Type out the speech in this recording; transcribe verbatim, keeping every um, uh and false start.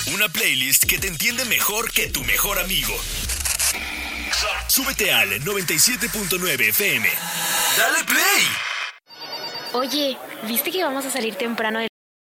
Una playlist que te entiende mejor que tu mejor amigo. Súbete al noventa y siete punto nueve F M. ¡Dale play! Oye, ¿viste que vamos a salir temprano de